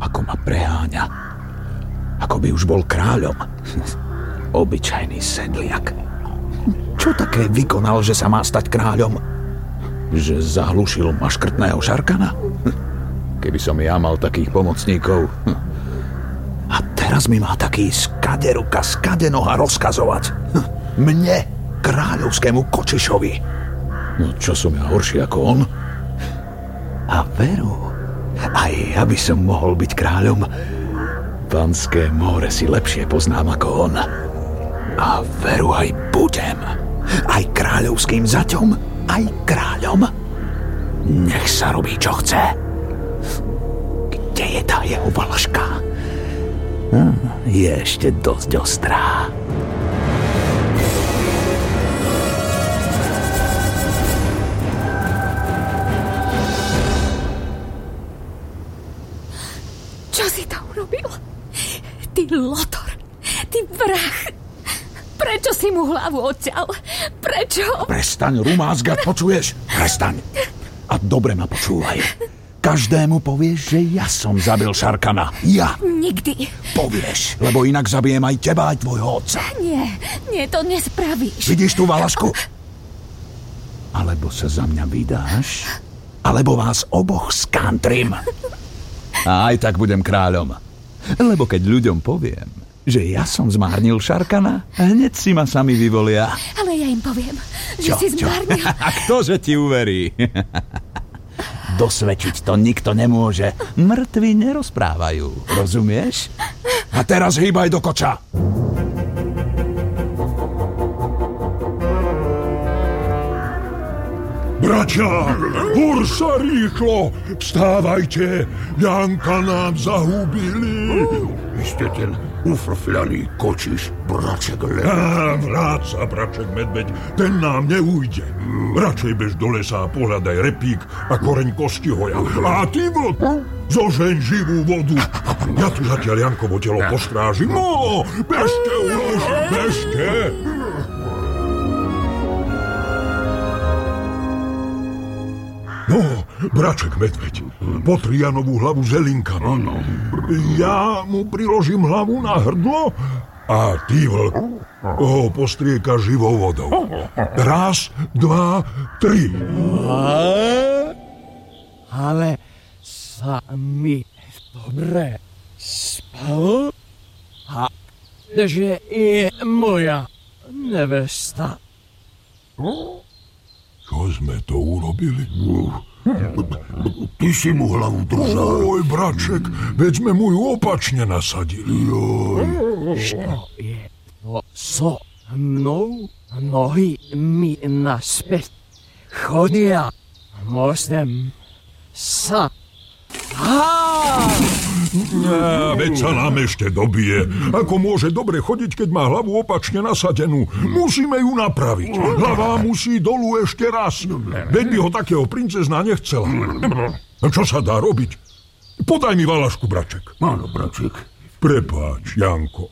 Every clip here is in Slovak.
Ako ma preháňa. Ako by už bol kráľom. Obyčajný sedliak. Čo také vykonal, že sa má stať kráľom? Že zahlušil maškrtného Šarkana? Keby som ja mal takých pomocníkov. A teraz mi má taký skaderuka, skadenoha rozkazovať. Mne, kráľovskému kočišovi. No čo som ja horší ako on? A veru, aj ja by som mohol byť kráľom. Panské more si lepšie poznám ako on. A veru aj budem. Aj kráľovským zaťom, aj kráľom. Nech sa robí, čo chce. Kde je tá jeho valaška? Je ešte dosť ostrá. Čo si to urobil? Ty lotor, ty vrah. Prečo si mu hlavu odťal? Prečo? Prestaň rumázgať, počuješ? Prestaň. A dobre ma počúvaj. Každému povieš, že ja som zabil Šarkana. Ja. Nikdy. Povieš, lebo inak zabijem aj teba, aj tvojho otca. Nie, to nespravíš. Vidíš tú valašku? Alebo sa za mňa vydáš, alebo vás oboch skantrím. A aj tak budem kráľom. Lebo keď ľuďom poviem, že ja som zmárnil Šarkana, hneď si ma sami vyvolia. Ale ja im poviem, že si zmárnil. A ktože ti uverí? Dosvedčiť to nikto nemôže. Mŕtvi nerozprávajú, rozumieš? A teraz hýbaj do koča. Bratia, hur sa rýchlo! Vstávajte, Janka nám zahubili. Vy ste ten ufrfľaný kočiš, braček Led. Vráť sa, braček Medveď, ten nám neujde. Radšej bež do lesa a pohľadaj repík a koreň kostihoja. A ty, vlk, zožeň živú vodu. Ja tu zatiaľ Jankovo telo postrážim. No, bežte už, bežte. No, braček Medveď, potri Janovú hlavu zelinkami. Ja mu priložím hlavu na hrdlo a ty, vlk, ho postrieka živou vodou. Raz, dva, tri. Ale sa mi dobre spalo a že je moja nevesta. Čo sme to urobili? Ty si mu hlavu držal. Oj, braček, veď sme mu ju opačne nasadili. Čo je to so mnou? Nohy mi naspäť chodia. Môžem sa... Veď sa nám ešte dobije. Ako môže dobre chodiť, keď má hlavu opačne nasadenú? Musíme ju napraviť. Hlava musí dolu ešte raz. Veď by ho takého princezná nechcela. Čo sa dá robiť? Podaj mi valašku, braček. Áno, braček. Prepáč, Janko.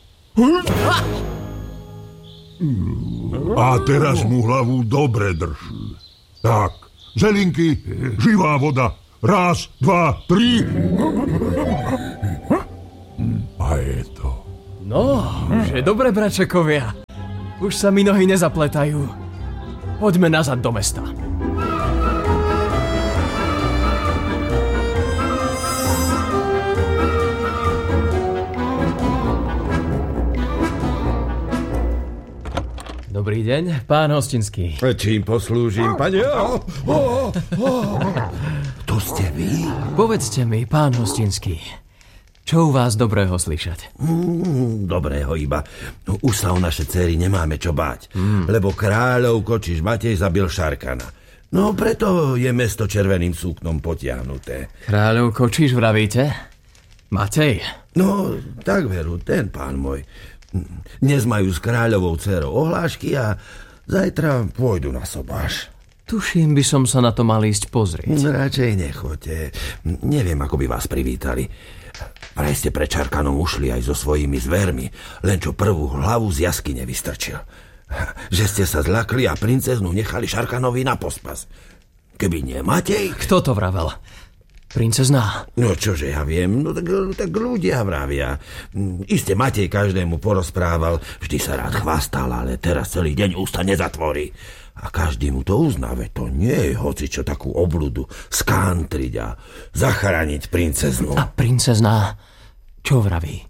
A teraz mu hlavu dobre drž. Tak, zelinky, živá voda. Raz, dva, tri. A je to. No, že dobre, bračekovia. Už sa mi nohy nezapletajú. Poďme nazad do mesta. Dobrý deň, pán Hostinský. Čím poslúžim, pane? To ste vy? Povedzte mi, pán Hostinský, čo u vás dobrého slyšať? Dobrého iba. Už sa o naše dcery nemáme čo báť, lebo kráľov kočiš Matej zabil Šarkana. No preto je mesto červeným súknom potiahnuté. Kráľov kočiš, vravíte? Matej? No, tak veru, ten pán môj. Dnes majú s kráľovou dcerou ohlášky a zajtra pôjdu na sobáš. Tuším, by som sa na to mal ísť pozrieť. Radšej nechoďte. Neviem, ako by vás privítali. Vraj ste pred Šarkanom ušli aj so svojimi zvermi, len čo prvú hlavu z jaskyne vystrčil. Že ste sa zľakli a princeznu nechali Šarkanovi na pospas. Keby nie Matej... Kto to vravel? Princezná. No čože ja viem, no tak ľudia vravia. Iste Matej každému porozprával, vždy sa rád chvastal, ale teraz celý deň ústa nezatvorí. A každý mu to uzná, veď to nie je hocičo takú obludu skántriť a zachrániť princeznu. A princezná čo vraví?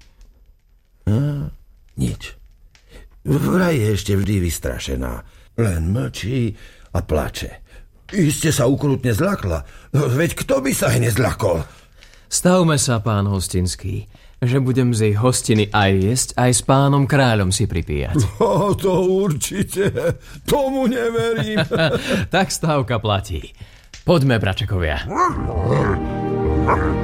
Nič. Vraj je ešte vždy vystrašená. Len mlčí a plače. Iste sa ukrutne zľakla. Veď kto by sa aj nezľakol? Stavme sa, pán hostinský, že budem z jej hostiny aj jesť, aj s pánom kráľom si pripíjať. To určite. Tomu neverím. Tak stávka platí. Poďme, bračekovia.